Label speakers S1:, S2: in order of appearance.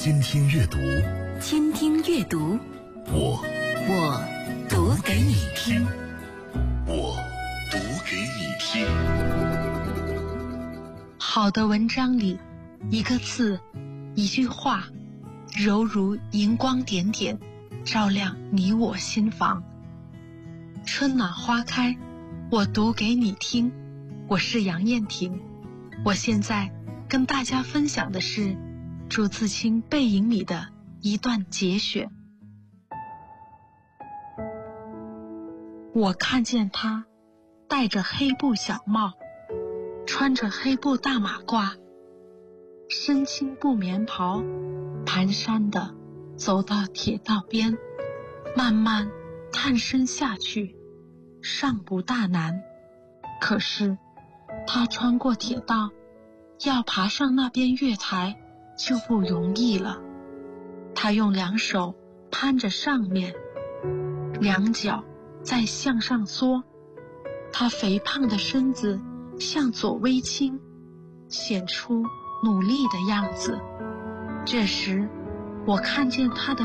S1: 倾听阅读，
S2: 倾听阅读，
S1: 我
S2: 读给你听，
S1: 我读给你听。
S3: 好的文章里，一个字，一句话，柔如荧光点点，照亮你我心房。春暖花开，我读给你听。我是杨燕婷，我现在跟大家分享的是朱自清《背影》里的一段节选。我看见他戴着黑布小帽，穿着黑布大马褂，身青布棉袍，蹒跚地走到铁道边，慢慢探身下去，尚不大难。可是他穿过铁道，要爬上那边月台就不容易了。他用两手攀着上面，两脚再向上缩，他肥胖的身子向左微倾，显出努力的样子。这时我看见他的